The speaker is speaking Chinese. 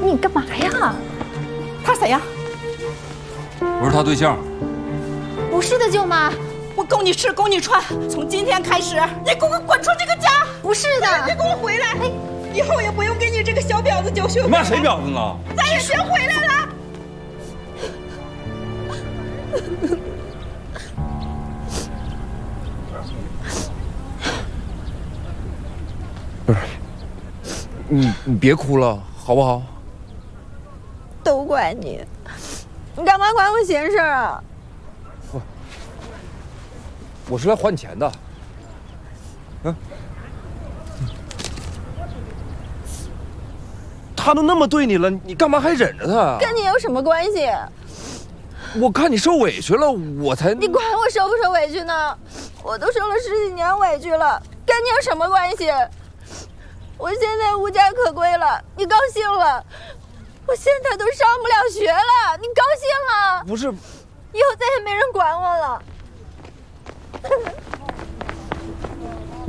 你干嘛呀？ 他谁呀？ 我是他对象。 不是的，舅妈。 我供你吃，供你穿，从今天开始，你给我滚出这个家！ 不是的， 你给我回来！以后也不用给你这个小婊子交学费。 你骂谁婊子呢？ 咱也别回来了。 不是，你别哭了，好不好？ 都怪你，你干嘛管我闲事啊？ 我是来还你钱的。他都那么对你了，你干嘛还忍着他？ 跟你有什么关系？ 我看你受委屈了，我才…… 你管我受不受委屈呢？我都受了10几年委屈了，跟你有什么关系？我现在无家可归了，你高兴了？我现在都上不了学了，你高兴了？ 不是， 以后再也没人管我了。